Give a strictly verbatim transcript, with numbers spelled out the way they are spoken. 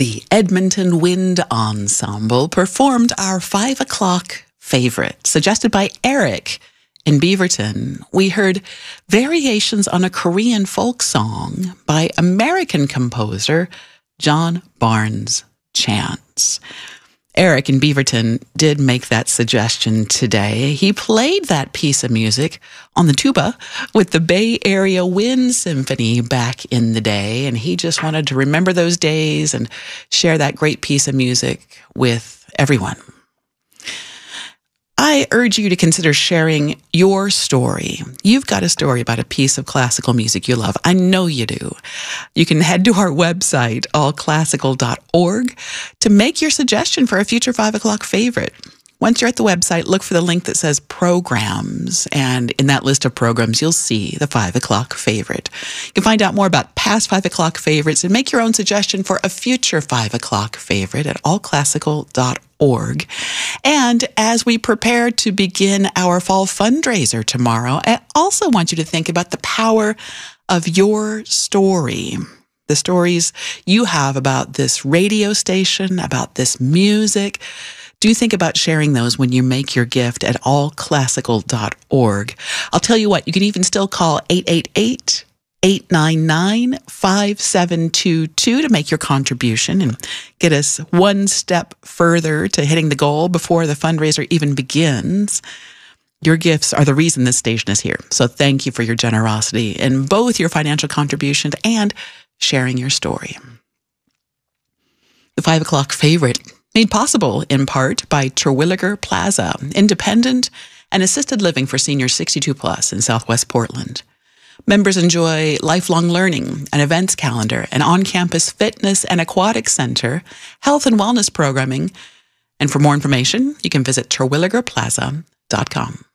The Edmonton Wind Ensemble performed our five o'clock favorite, suggested by Eric in Beaverton. We heard variations on a Korean folk song by American composer John Barnes Chance. Eric in Beaverton did make that suggestion today. He played that piece of music on the tuba with the Bay Area Wind Symphony back in the day, and he just wanted to remember those days and share that great piece of music with everyone. I urge you to consider sharing your story. You've got a story about a piece of classical music you love. I know you do. You can head to our website, all classical dot org, to make your suggestion for a future five o'clock favorite. Once you're at the website, look for the link that says Programs, and in that list of programs, you'll see the five o'clock favorite. You can find out more about past five o'clock favorites and make your own suggestion for a future five o'clock favorite at all classical dot org. And as we prepare to begin our fall fundraiser tomorrow, I also want you to think about the power of your story. The stories you have about this radio station, about this music. Do think about sharing those when you make your gift at all classical dot org. I'll tell you what, you can even still call eight eight eight, eight nine nine, five seven two two to make your contribution and get us one step further to hitting the goal before the fundraiser even begins. Your gifts are the reason this station is here. So thank you for your generosity in both your financial contribution and sharing your story. The five o'clock favorite, made possible in part by Terwilliger Plaza, independent and assisted living for seniors sixty-two plus in Southwest Portland. Members enjoy lifelong learning, an events calendar, an on-campus fitness and aquatic center, health and wellness programming. And for more information, you can visit terwilliger plaza dot com.